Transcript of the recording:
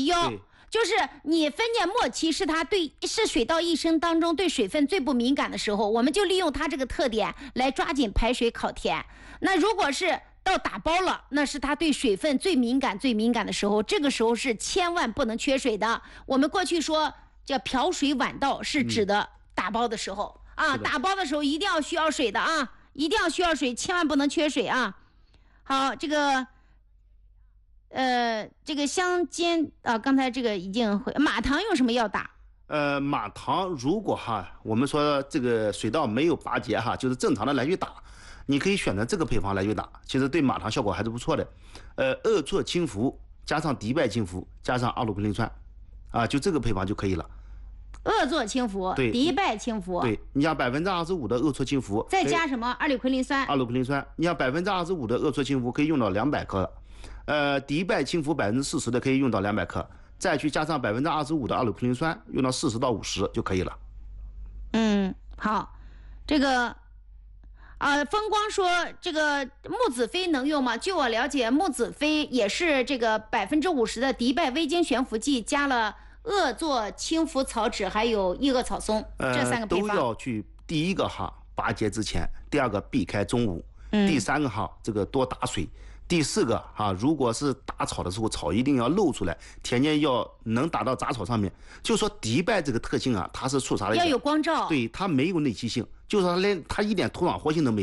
腰。就是你分娩末期是水稻一生当中对水分最不敏感的时候，我们就利用它这个特点来抓紧排水烤田。那如果是到打包了，那是它对水分最敏感的时候，这个时候是千万不能缺水的。我们过去说叫瓢水晚稻，是指的打包的时候啊，打包的时候一定要需要水的啊，一定要需要水，千万不能缺水啊。好，这个香煎啊，刚才这个已经马糖用什么药打？ 马糖如果我们说这个水稻没有拔节就是正常的来去打，你可以选择这个配方来去打，其实对马糖效果还是不错的。鄂唑清服加上迪拜清服加上阿鲁克林酸，就这个配方就可以了。 鄂唑清服， 对， 迪拜清服， 对，你像25%的鄂唑清服， 再加什么阿鲁克林酸？ 阿鲁克林酸，你像25%的鄂唑清服可以用到200克。迪拜清服40%的可以用到200克，再去加上25%的阿鲁克林酸，用到40到50就可以了。 好，这个风光说这个木子飞能用吗？据我了解，木子飞也是这个50%的迪拜微晶悬浮剂加了鄂唑清服草酯还有异鄂草松，这3个配方都要去第一个拔节之前，第2个避开中午，第3个这个多打水。第4个如果是打草的时候，草一定要露出来，田间要能打到杂草上面。就说迪拜这个特性它是出啥的？ 要有光照， 对，它没有内气性，就是它一点土壤活性都没有。